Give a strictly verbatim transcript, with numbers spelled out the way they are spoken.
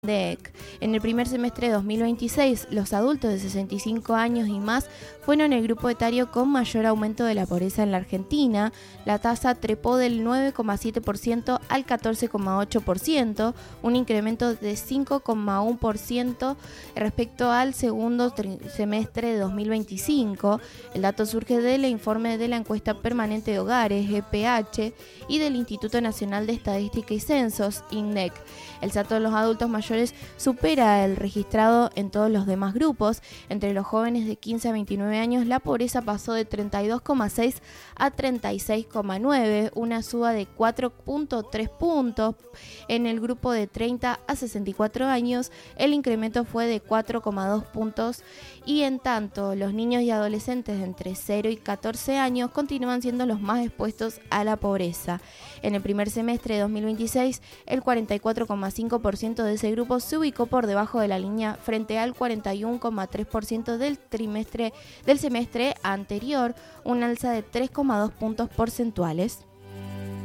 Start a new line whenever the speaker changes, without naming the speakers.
INDEC. En el primer semestre de dos mil veintiséis, los adultos de sesenta y cinco años y más fueron el grupo etario con mayor aumento de la pobreza en la Argentina. La tasa trepó del nueve coma siete por ciento al catorce coma ocho por ciento, un incremento de cinco coma uno por ciento respecto al segundo semestre de dos mil veinticinco. El dato surge del informe de la encuesta permanente de hogares, E P H, y del Instituto Nacional de Estadística y Censos, INDEC. El salto de los adultos mayores supera el registrado en todos los demás grupos. Entre los jóvenes de quince a veintinueve años, la pobreza pasó de treinta y dos coma seis a treinta y seis coma nueve, una suba de cuatro coma tres puntos. En el grupo de treinta a sesenta y cuatro años, el incremento fue de cuatro coma dos puntos, y en tanto los niños y adolescentes de entre cero y catorce años continúan siendo los más expuestos a la pobreza. En el primer semestre de dos mil veintiséis, el cuarenta y cuatro coma cinco por ciento de ese grupo se ubicó por debajo de la línea frente al cuarenta y uno coma tres por ciento del trimestre del semestre anterior, un alza de tres coma dos puntos porcentuales.